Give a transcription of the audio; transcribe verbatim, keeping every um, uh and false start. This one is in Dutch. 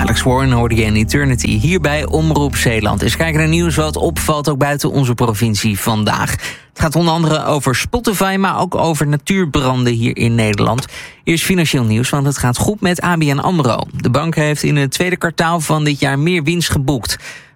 Alex Warren hoorde je in Eternity hier bij Omroep Zeeland. Eens kijken naar nieuws wat opvalt ook buiten onze provincie vandaag. Het gaat onder andere over Spotify, maar ook over natuurbranden hier in Nederland. Eerst financieel nieuws, want het gaat goed met A B N AMRO. De bank heeft in het tweede kwartaal van dit jaar meer winst geboekt.